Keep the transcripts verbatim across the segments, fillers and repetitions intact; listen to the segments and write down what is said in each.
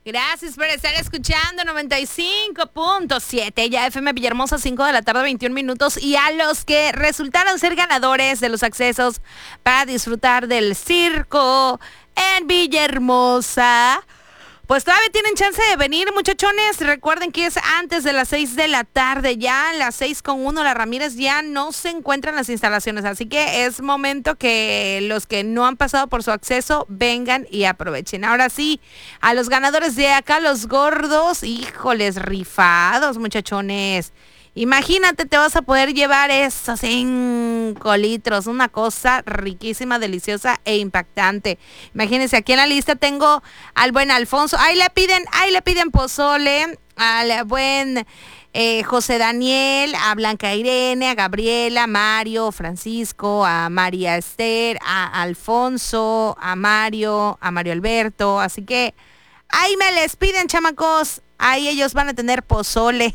Gracias por estar escuchando noventa y cinco punto siete, ya F M Villahermosa, cinco de la tarde, veintiún minutos. Y a los que resultaron ser ganadores de los accesos para disfrutar del circo en Villahermosa, pues todavía tienen chance de venir, muchachones. Recuerden que es antes de las seis de la tarde. Ya a las seis con uno, la Ramírez ya no se encuentra en las instalaciones. Así que es momento que los que no han pasado por su acceso vengan y aprovechen. Ahora sí, a los ganadores de acá, los gordos, híjoles, rifados, muchachones. Imagínate, te vas a poder llevar esos cinco litros, una cosa riquísima, deliciosa e impactante. Imagínense, aquí en la lista tengo al buen Alfonso. Ahí le piden, ahí le piden pozole, al buen eh, José Daniel, a Blanca Irene, a Gabriela, a Mario, Francisco, a María Esther, a Alfonso, a Mario, a Mario Alberto. Así que ahí me les piden, chamacos. Ahí ellos van a tener pozole.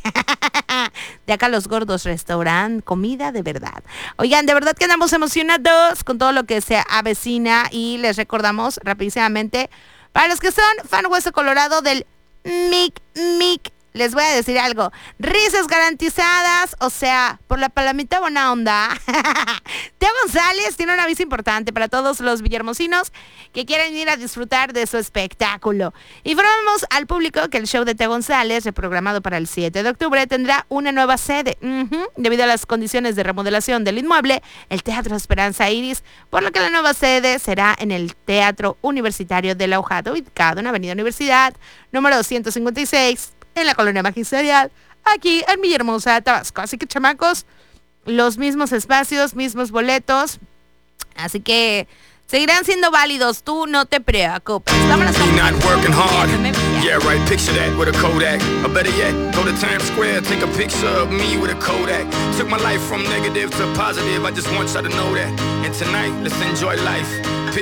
De acá los gordos restaurant, comida de verdad. Oigan, de verdad que andamos emocionados con todo lo que se avecina. Y les recordamos rapidísimamente, para los que son fan Hueso Colorado del Mic Mic, les voy a decir algo. Risas garantizadas, o sea, por la palomita buena onda. Teo González tiene un aviso importante para todos los villahermosinos que quieren ir a disfrutar de su espectáculo. Informamos al público que el show de Teo González, reprogramado para el siete de octubre, tendrá una nueva sede. Uh-huh. Debido a las condiciones de remodelación del inmueble, el Teatro Esperanza Iris, por lo que la nueva sede será en el Teatro Universitario de La Hojata, ubicado en Avenida Universidad, número doscientos cincuenta y seis, en la Colonia Magisterial, aquí en Villahermosa, Tabasco. Así que, chamacos, los mismos espacios, mismos boletos, así que seguirán siendo válidos, tú no te preocupes. Vámonos con not working hard. Yeah, right, picture that with a Kodak. Or better yet, go to Times Square, take a picture of me with a Kodak. Took my life from negative to positive, I just want y'all to know that. And tonight, let's enjoy life.